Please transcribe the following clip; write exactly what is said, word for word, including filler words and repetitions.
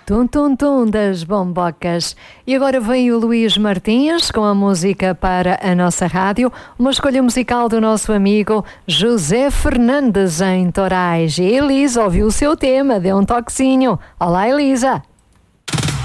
Tum Tum Tum das Bombocas. E agora vem o Luís Martins com a música para a nossa rádio, uma escolha musical do nosso amigo José Fernandes em Torais. E Elisa ouviu o seu tema, deu um toquezinho. Olá, Elisa.